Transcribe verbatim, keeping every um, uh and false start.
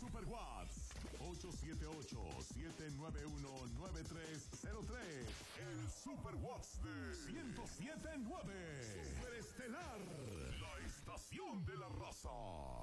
Super Watts. ocho siete ocho, siete nueve uno, nueve tres cero tres. El Super Watts de ciento siete punto nueve. Superestelar. La estación de la raza.